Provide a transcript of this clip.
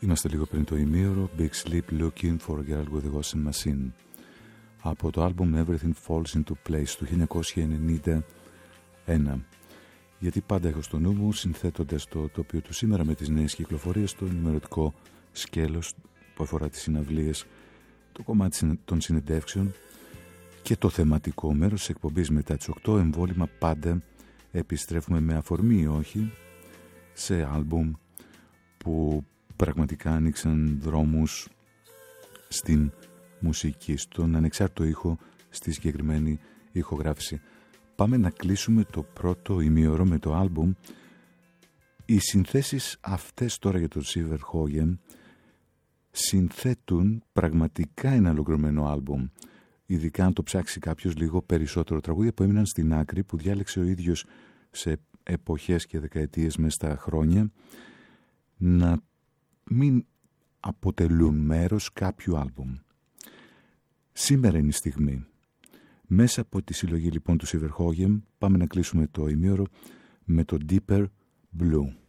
Είμαστε λίγο πριν το ημίωρο. Big Sleep, Looking for a Girl with a Washing Machine, από το άλμπουμ Everything Falls into Place του 1991. Γιατί πάντα έχω στο νου μου, συνθέτοντας το τοπίο του σήμερα με τις νέες κυκλοφορίες, το ενημερωτικό σκέλος που αφορά τις συναυλίες, το κομμάτι των συνεντεύξεων και το θεματικό μέρος της εκπομπής μετά τις 8. Εμβόλυμα πάντα επιστρέφουμε με αφορμή ή όχι σε άλμπουμ που πραγματικά άνοιξαν δρόμους στην μουσική, στον ανεξάρτητο ήχο, στη συγκεκριμένη ηχογράφηση. Πάμε να κλείσουμε το πρώτο ημίωρο με το άλμπουμ. Οι συνθέσεις αυτές τώρα για τον Silver Hogen συνθέτουν πραγματικά ένα ολοκληρωμένο άλμπουμ, ειδικά αν το ψάξει κάποιος λίγο περισσότερο. Τραγούδια που έμειναν στην άκρη, που διάλεξε ο ίδιος σε εποχές και δεκαετίες μες στα χρόνια, να μην αποτελούν μέρος κάποιου άλμπουμ. Σήμερα είναι η στιγμή. Μέσα από τη συλλογή λοιπόν του Silver Hogen πάμε να κλείσουμε το ημίωρο με το Deeper Blue.